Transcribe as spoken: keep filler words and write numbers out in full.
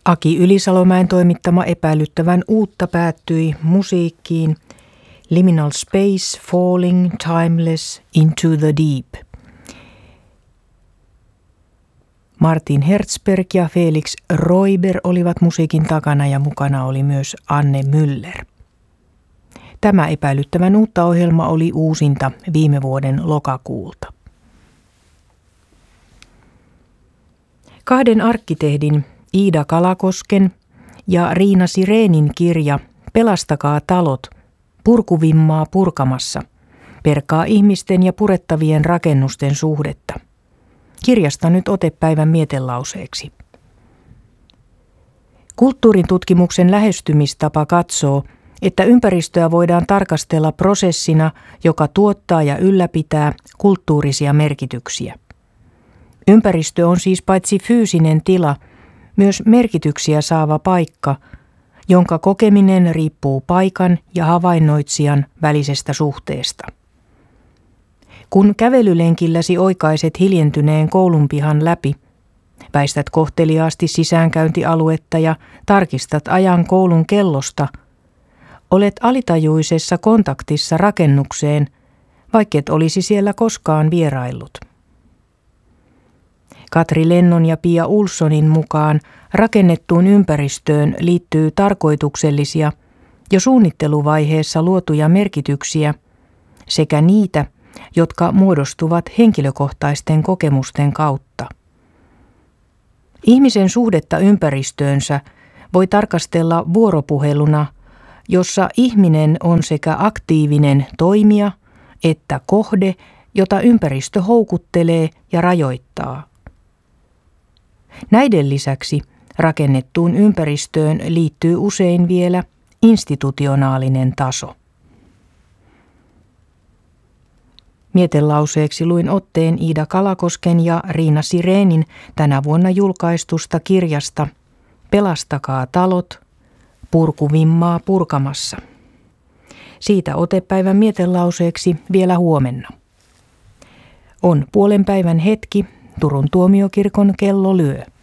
Aki Ylisalomäen toimittama Epäilyttävän uutta päättyi musiikkiin Liminal Space, Falling, Timeless, Into the Deep. Martin Herzberg ja Felix Roiber olivat musiikin takana ja mukana oli myös Anne Müller. Tämä Epäilyttävän uutta ohjelma oli uusinta viime vuoden lokakuulta. Kahden arkkitehdin Iida Kalakosken ja Riina Sireenin kirja Pelastakaa talot, purkuvimmaa purkamassa perkaa ihmisten ja purettavien rakennusten suhdetta. Kirjasta nyt ote päivän mietelauseeksi. Kulttuurin tutkimuksen lähestymistapa katsoo, että ympäristöä voidaan tarkastella prosessina, joka tuottaa ja ylläpitää kulttuurisia merkityksiä. Ympäristö on siis paitsi fyysinen tila, myös merkityksiä saava paikka, jonka kokeminen riippuu paikan ja havainnoitsijan välisestä suhteesta. Kun kävelylenkilläsi oikaiset hiljentyneen koulunpihan läpi, väistät kohteliaasti sisäänkäyntialuetta ja tarkistat ajan koulun kellosta, olet alitajuisessa kontaktissa rakennukseen, vaikket olisi siellä koskaan vieraillut. Katri Lennon ja Pia Ulssonin mukaan rakennettuun ympäristöön liittyy tarkoituksellisia, jo suunnitteluvaiheessa luotuja merkityksiä sekä niitä, jotka muodostuvat henkilökohtaisten kokemusten kautta. Ihmisen suhdetta ympäristöönsä voi tarkastella vuoropuheluna, jossa ihminen on sekä aktiivinen toimija että kohde, jota ympäristö houkuttelee ja rajoittaa. Näiden lisäksi rakennettuun ympäristöön liittyy usein vielä institutionaalinen taso. Mietelauseeksi luin otteen Iida Kalakosken ja Riina Sireenin tänä vuonna julkaistusta kirjasta Pelastakaa talot, purkuvimmaa purkamassa. Siitä otepäivän mietelauseeksi vielä huomenna. On puolen päivän hetki, Turun tuomiokirkon kello lyö.